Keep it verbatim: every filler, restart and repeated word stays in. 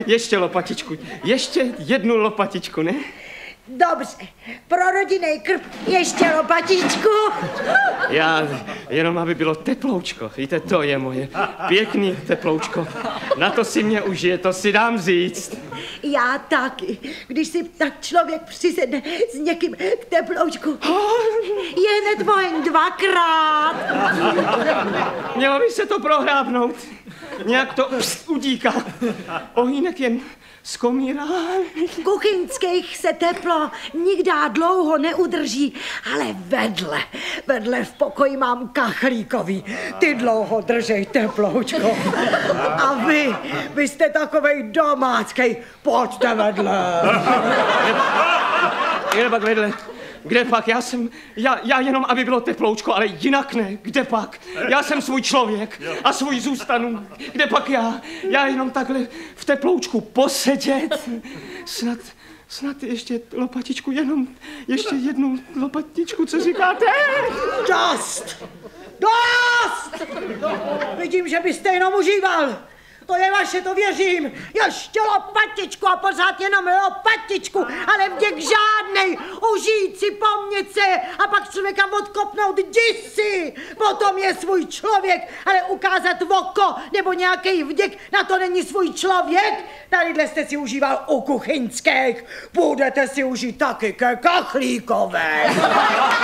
Ještě lopatičku, ještě jednu lopatičku, ne? Dobře, pro rodinný krb ještě lopatičku. Já jenom, aby bylo teploučko, víte, to je moje pěkný teploučko. Na to si mě užije, to si dám říct. Já taky, když si tak člověk přisedne s někým k teploučku, je hned vojen dvakrát. Mělo by se to prohrábnout, nějak to pst, udíká. Ohýnek jen skomírá. V kuchyňských se teplo nikdy dlouho neudrží, ale vedle, vedle v pokoji mám kachlíkový. Ty dlouho držej teploučko. A vy, vy jste takovej domáckej, pojďte vedle. Kde pak vedle? Kde pak? Já jsem, já, já jenom, aby bylo teploučko, ale jinak ne. Kde pak? Já jsem svůj člověk a svůj zůstanu. Kde pak já? Já jenom takhle v teploučku posedět. Snad, snad ještě lopatičku, jenom ještě jednu lopatičku, co říkáte? Dost! Dost! Vidím, že byste jenom užíval. To je vaše, to věřím. Ještě lopatičku a pořád jenom lopatičku, ale vděk žádnej. Užít si, pomnět se a pak člověka odkopnout děsi. Potom je svůj člověk, ale ukázat oko nebo nějaký vděk, na to není svůj člověk. Tadyhle jste si užíval u kuchyňských. Budete si užít taky ke kachlíkové.